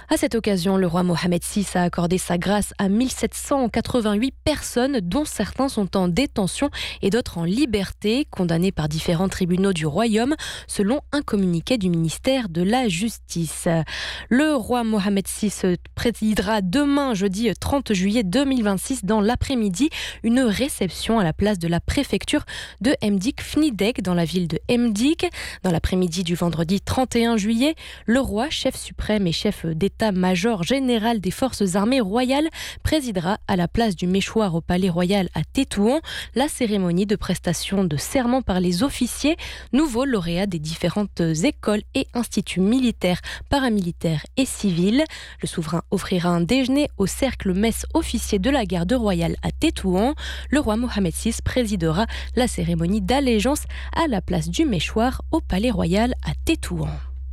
À cette occasion, le roi Mohamed VI a accordé sa grâce à 1788 personnes, dont certains sont en détention et d'autres en liberté, condamnés par différents tribunaux du royaume, selon un communiqué du ministère de la Justice. Le roi Mohamed VI présidera demain, jeudi 30 juillet 2026, dans l'après-midi, une réception à la place de la préfecture de Mdik Fnidek, dans la ville de Mdik. Dans l'après-midi du vendredi 31 juillet, le roi, chef suprême et chef d'état-major général des forces armées royales, présidera à la place du Méchoir au Palais Royal à Tétouan la cérémonie de prestation de serment par les officiers, nouveaux lauréats des différentes écoles et instituts militaires, paramilitaires et civils. Le souverain offrira un déjeuner au cercle messe officier de la garde royale à Tétouan. Le roi Mohamed VI présidera la cérémonie d'allégeance à la place du Méchoir au Palais Royal à Tétouan.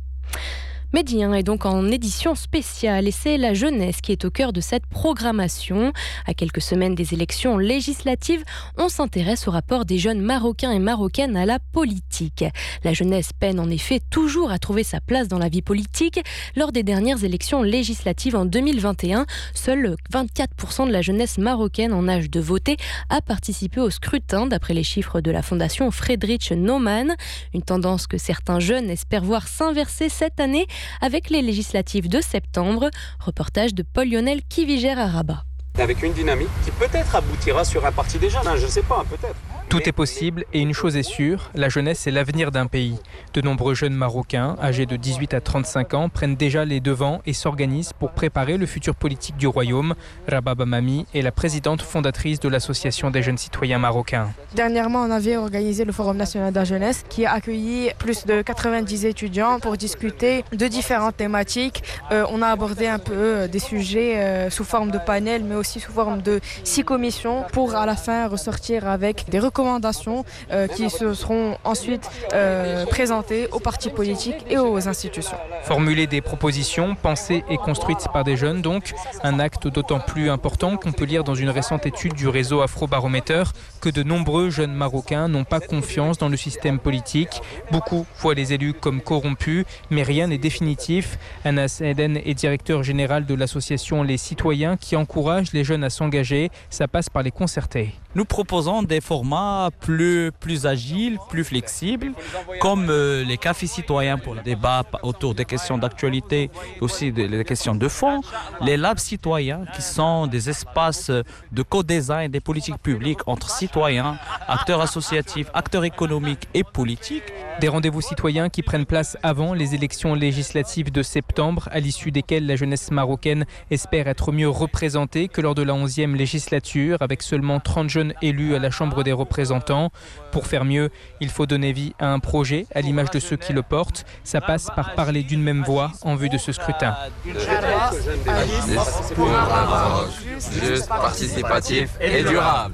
Midi 1 est donc en édition spéciale et c'est la jeunesse qui est au cœur de cette programmation. À quelques semaines des élections législatives, on s'intéresse au rapport des jeunes Marocains et Marocaines à la politique. La jeunesse peine en effet toujours à trouver sa place dans la vie politique. Lors des dernières élections législatives en 2021, seuls 24% de la jeunesse marocaine en âge de voter a participé au scrutin, d'après les chiffres de la fondation Friedrich Naumann. Une tendance que certains jeunes espèrent voir s'inverser cette année avec les législatives de septembre. Reportage de Paul-Lionel Kiviger à Rabat. Avec une dynamique qui peut-être aboutira sur un parti des jeunes, je ne sais pas, peut-être. Tout est possible et une chose est sûre, la jeunesse est l'avenir d'un pays. De nombreux jeunes Marocains, âgés de 18 à 35 ans, prennent déjà les devants et s'organisent pour préparer le futur politique du royaume. Rababa Mami est la présidente fondatrice de l'Association des jeunes citoyens marocains. Dernièrement, on avait organisé le Forum national de la jeunesse qui a accueilli plus de 90 étudiants pour discuter de différentes thématiques. On a abordé un peu des sujets sous forme de panel, mais aussi sous forme de 6 commissions pour à la fin ressortir avec des recommandations qui se seront ensuite présentées aux partis politiques et aux institutions. Formuler des propositions pensées et construites par des jeunes, donc un acte d'autant plus important qu'on peut lire dans une récente étude du réseau Afrobaromètre que de nombreux jeunes Marocains n'ont pas confiance dans le système politique. Beaucoup voient les élus comme corrompus, mais rien n'est définitif. Anas Eden est directeur général de l'association Les Citoyens qui encourage les jeunes à s'engager. Ça passe par les concertés. Nous proposons des formats plus agiles, plus flexibles, comme les cafés citoyens pour le débat autour des questions d'actualité et aussi des questions de fond, les labs citoyens qui sont des espaces de co-design des politiques publiques entre citoyens, acteurs associatifs, acteurs économiques et politiques. Des rendez-vous citoyens qui prennent place avant les élections législatives de septembre, à l'issue desquelles la jeunesse marocaine espère être mieux représentée que lors de la 11e législature, avec seulement 30 jeunes élus à la Chambre des représentants. Pour faire mieux, il faut donner vie à un projet, à l'image de ceux qui le portent. Ça passe par parler d'une même voix en vue de ce scrutin. Juste, participatif et durable.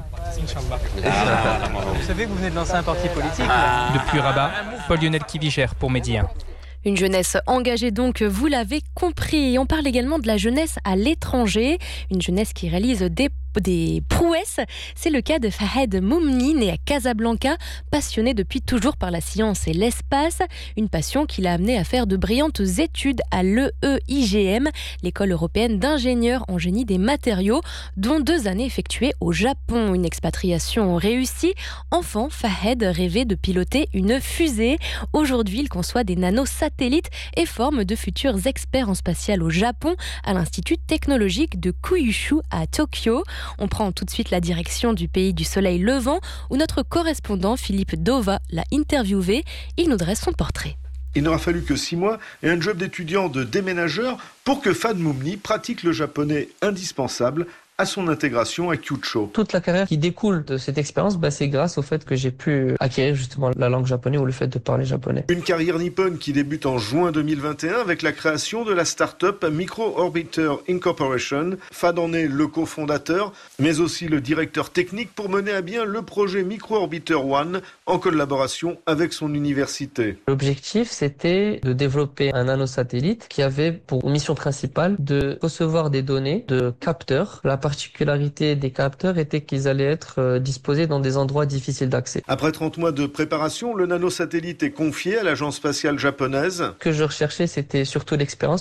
Vous savez que vous venez de lancer un parti politique Depuis Rabat, Paul-Lionel Kiviger pour Midi 1. Une jeunesse engagée donc, vous l'avez compris. Et on parle également de la jeunesse à l'étranger, une jeunesse qui réalise des prouesses. C'est le cas de Fahed Moumni, né à Casablanca, passionné depuis toujours par la science et l'espace. Une passion qui l'a amené à faire de brillantes études à l'EEIGM, l'école européenne d'ingénieurs en génie des matériaux, dont 2 années effectuées au Japon. Une expatriation réussie. Enfant, Fahed rêvait de piloter une fusée. Aujourd'hui, il conçoit des nanosatellites et forme de futurs experts en spatial au Japon, à l'Institut technologique de Kyushu à Tokyo. On prend tout de suite la direction du pays du soleil levant, où notre correspondant Philippe Dova l'a interviewé. Il nous dresse son portrait. Il n'aura fallu que 6 mois et un job d'étudiant de déménageur pour que Fahed Moumni pratique le japonais indispensable à son intégration à Kyushu. Toute la carrière qui découle de cette expérience, c'est grâce au fait que j'ai pu acquérir justement la langue japonaise ou le fait de parler japonais. Une carrière nippone qui débute en juin 2021 avec la création de la start-up Micro Orbiter Incorporation. Fahed en est le cofondateur, mais aussi le directeur technique pour mener à bien le projet Micro Orbiter One en collaboration avec son université. L'objectif, c'était de développer un nanosatellite qui avait pour mission principale de recevoir des données de capteurs. La particularité des capteurs était qu'ils allaient être disposés dans des endroits difficiles d'accès. Après 30 mois de préparation, le nanosatellite est confié à l'agence spatiale japonaise. Ce que je recherchais, c'était surtout l'expérience.